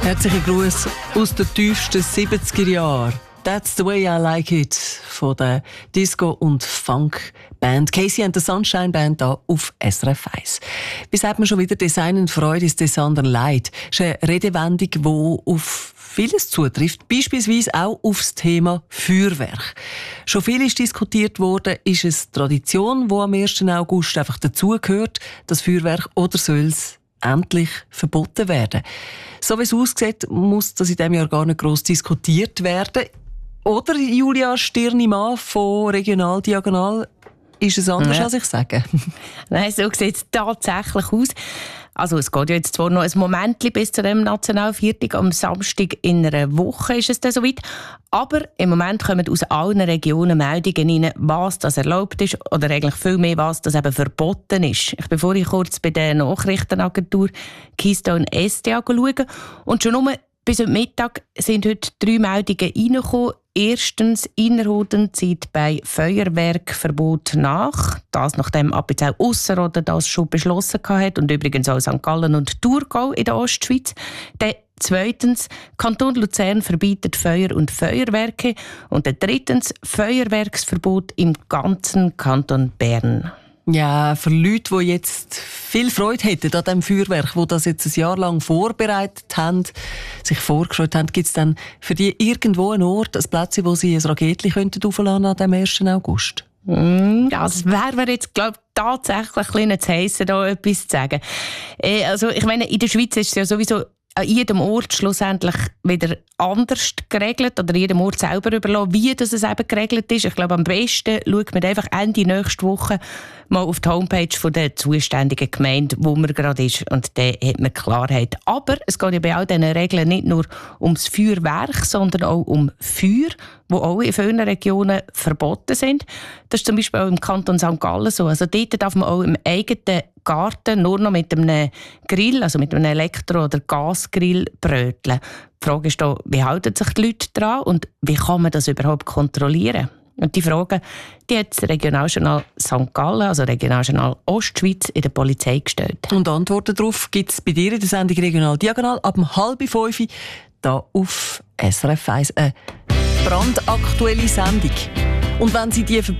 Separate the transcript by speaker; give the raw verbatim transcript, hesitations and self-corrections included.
Speaker 1: Herzlichen Gruß aus den tiefsten siebziger Jahren. That's the way I like it von der Disco- und Funk-Band Casey and the Sunshine Band hier auf S R F eins. Wie sagt man schon wieder, Design und Freude ist des anderen Leid. Das ist eine Redewendung, die auf vieles zutrifft, beispielsweise auch auf das Thema Feuerwerk. Schon viel ist diskutiert worden, ist es Tradition, die am ersten August einfach dazugehört, das Feuerwerk, oder soll es endlich verboten werden? So wie es aussieht, muss das in diesem Jahr gar nicht gross diskutiert werden. Oder, Julia Stirnimann von Regional Diagonal, ist es anders, ja, als ich sage?
Speaker 2: Nein, so sieht es tatsächlich aus. Also es geht ja jetzt zwar noch ein Moment bis zu dem Nationalviertag. Am Samstag in einer Woche ist es dann soweit. Aber im Moment kommen aus allen Regionen Meldungen rein, was das erlaubt ist oder eigentlich viel mehr, was das eben verboten ist. Ich bin vorhin kurz bei der Nachrichtenagentur Keystone S D A schauen. Und schon nur bis heute Mittag sind heute drei Meldungen reingekommen. Erstens, Innerrhoden zieht bei Feuerwerkverbot nach. Das nachdem Appenzell Ausserrhoden das schon beschlossen hat und übrigens auch Sankt Gallen und Thurgau in der Ostschweiz. Dann zweitens, Kanton Luzern verbietet Feuer und Feuerwerke. Und dann drittens, Feuerwerksverbot im ganzen Kanton Bern.
Speaker 1: Ja, für Leute, die jetzt viel Freude hätten an diesem Feuerwerk, die das jetzt ein Jahr lang vorbereitet haben, sich vorgestellt haben, gibt es dann für die irgendwo einen Ort, ein Platz, wo sie ein Raketchen aufladen an dem ersten August?
Speaker 2: Mm, das wäre mir jetzt, glaube ich, tatsächlich ein bisschen zu heissen, da etwas zu sagen. Äh, also, ich meine, in der Schweiz ist es ja sowieso an jedem Ort schlussendlich wieder anders geregelt oder jedem Ort selber überlassen, wie das es eben geregelt ist. Ich glaube, am besten schaut man einfach Ende nächste Woche mal auf die Homepage von der zuständigen Gemeinde, wo man gerade ist, und dann hat man Klarheit. Aber es geht ja bei all diesen Regeln nicht nur ums Feuerwerk, sondern auch um Feuer, die auch in vielen Regionen verboten sind. Das ist zum Beispiel auch im Kanton Sankt Gallen so. Also dort darf man auch im eigenen Garten nur noch mit einem Grill, also mit einem Elektro- oder Gasgrill bröteln. Die Frage ist da, wie halten sich die Leute daran und wie kann man das überhaupt kontrollieren? Und die Frage, die hat das Regionaljournal Sankt Gallen, also Regionaljournal Ostschweiz, in der Polizei gestellt.
Speaker 1: Und Antworten darauf gibt es bei dir in der Sendung Regional Diagonal ab halb fünf hier auf S R F eins. Eine brandaktuelle Sendung. Und wenn Sie die